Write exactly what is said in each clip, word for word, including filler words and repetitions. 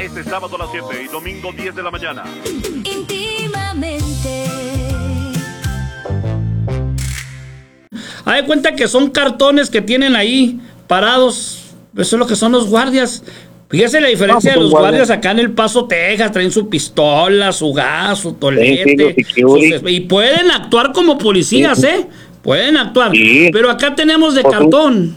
Este sábado a las siete y domingo diez de la mañana. Íntimamente. Haz de cuenta que son cartones que tienen ahí parados. Eso es lo que son los guardias. Fíjese la diferencia No, pues de los guardias. guardias acá en El Paso, Texas. Traen su pistola, su gas, su Sí, tolete. sí, los security. sus- y pueden actuar como policías, Sí. ¿eh? Pueden actuar. Sí. Pero acá tenemos de Pues un- cartón.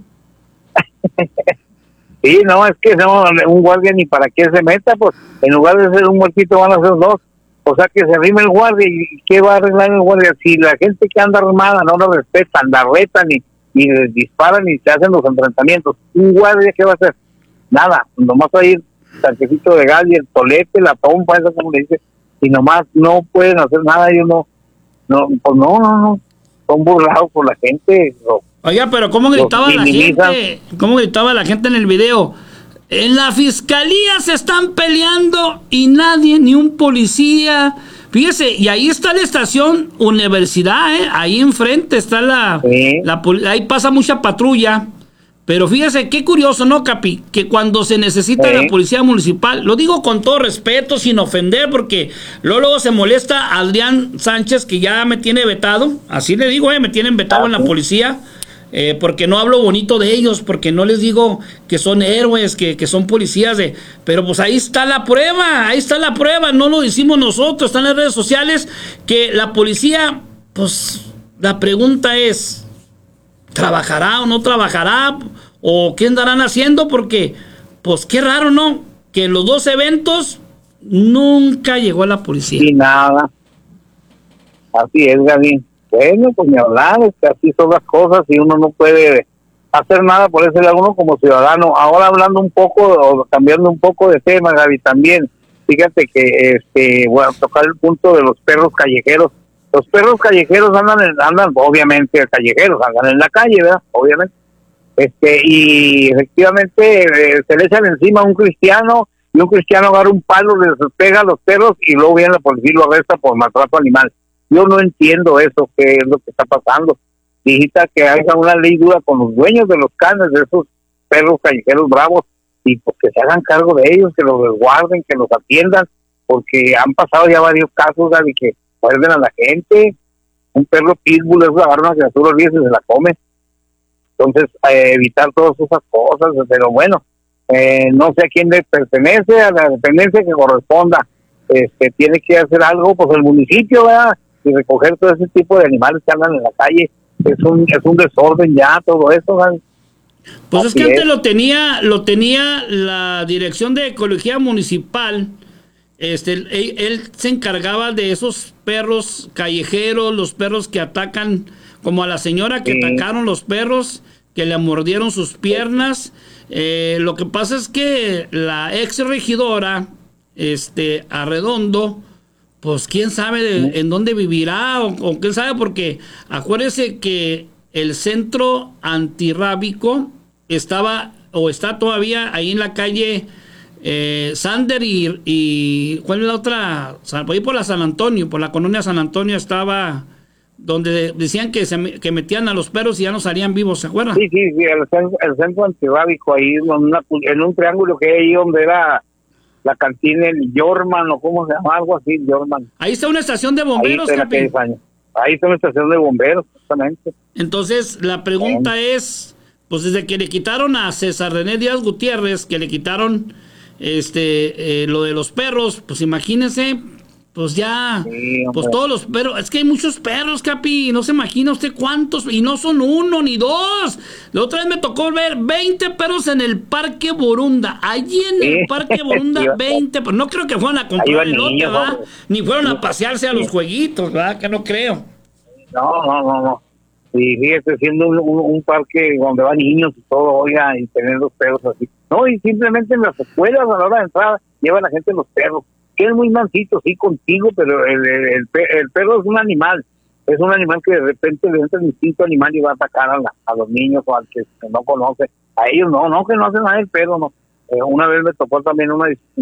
Sí, no, es que no, un guardia ni para qué se meta, pues en lugar de ser un muertito van a ser dos. O sea que se arrime el guardia y ¿qué va a arreglar el guardia? Si la gente que anda armada no lo respetan, la retan y, y les disparan y se hacen los enfrentamientos, ¿un guardia qué va a hacer? Nada, nomás va a ir tanquecito de gas y el tolete, la pompa, eso como le dice, y nomás no pueden hacer nada, ellos no, no, pues no, no, no, son burlados por la gente. o- Oiga, pero ¿cómo gritaba la minimizan. gente? ¿Cómo gritaba la gente en el video? En la fiscalía se están peleando y nadie, ni un policía. Fíjese, y ahí está la estación Universidad, ¿eh? Ahí enfrente está la, Sí. la pol- ahí pasa mucha patrulla. Pero fíjese, qué curioso, ¿no, Capi? Que cuando se necesita Sí. la policía municipal, lo digo con todo respeto, sin ofender, porque luego, luego se molesta Adrián Sánchez, que ya me tiene vetado. Así le digo, eh, me tienen vetado Ah, en la sí. policía. Eh, porque no hablo bonito de ellos, porque no les digo que son héroes, que, que son policías, de, pero pues ahí está la prueba, ahí está la prueba, no lo decimos nosotros, está en las redes sociales, que la policía, pues la pregunta es, ¿trabajará o no trabajará? ¿O qué andarán haciendo? Porque, pues qué raro, ¿no? Que en los dos eventos nunca llegó la policía. Y nada. Así es, Gaby. Bueno, pues ni hablar, es que así son las cosas y uno no puede hacer nada por ese lado, uno como ciudadano. Ahora hablando un poco, o cambiando un poco de tema, Gaby, también, fíjate que, este, bueno, tocar el punto de los perros callejeros. Los perros callejeros andan, en- andan obviamente callejeros, andan en la calle, ¿verdad? Obviamente. Este, y efectivamente eh, se le echan encima a un cristiano y un cristiano agarra un palo, les pega a los perros y luego viene la policía y lo arresta por maltrato animal. Yo no entiendo eso, qué es lo que está pasando. Necesita que haya una ley dura con los dueños de los canes, de esos perros callejeros bravos, y pues que se hagan cargo de ellos, que los resguarden, que los atiendan, porque han pasado ya varios casos, Gaby, que muerden a la gente. Un perro pitbull es agarra una criatura y se la come. Entonces, eh, evitar todas esas cosas, pero bueno, eh, no sé a quién le pertenece, a la dependencia que corresponda, este, tiene que hacer algo, pues el municipio, ¿verdad? Y recoger todo ese tipo de animales que andan en la calle, es un es un desorden ya, todo eso, ¿verdad? Pues es Así que antes es. lo tenía, lo tenía la Dirección de Ecología Municipal. Este, él, él se encargaba de esos perros callejeros, los perros que atacan, como a la señora que Sí. atacaron los perros, que le mordieron sus piernas. Eh, lo que pasa es que la ex regidora, este, Arredondo, pues quién sabe de- en dónde vivirá o, o quién sabe, porque acuérdese que el centro antirrábico estaba o está todavía ahí en la calle eh, Sander y, y ¿cuál es la otra? San- por ahí por la San Antonio, por la colonia San Antonio estaba donde decían que se me- que metían a los perros y ya no salían vivos, ¿se acuerdan? Sí, sí, sí, el centro, el centro antirrábico ahí, en, una- en un triángulo que hay ahí donde era la cantina, el Yorman, o cómo se llama, algo así, Yorman. Ahí está una estación de Ahí bomberos, está en Capi. aquellos años. Ahí está una estación de bomberos, justamente. Entonces, la pregunta es, pues desde que le quitaron a César René Díaz Gutiérrez, que le quitaron este eh, lo de los perros, pues imagínense, pues ya, Sí, pues hombre. todos los perros, es que hay muchos perros, Capi, no se imagina usted cuántos, y no son uno ni dos. La otra vez me tocó ver veinte perros en el Parque Borunda, allí en Sí. el Parque Borunda, Sí, veinte, pero no creo que fueran a Ahí comprar van elote, niños, ¿verdad? hombre. Ni fueron a pasearse a Sí. los jueguitos, ¿verdad? Que no creo. No, no, no, no. Y fíjate, siendo un, un, un parque donde van niños y todo, oiga, y tener los perros así. No, y simplemente en las escuelas a la hora de entrar lleva la gente los perros. Que es muy mansito, sí, contigo, pero el, el, el, pe- el perro es un animal. Es un animal que de repente le entra el instinto animal y va a atacar a, la, a los niños o al que, que no conoce. A ellos no, no, que no hacen nada el perro, no. Eh, una vez me tocó también una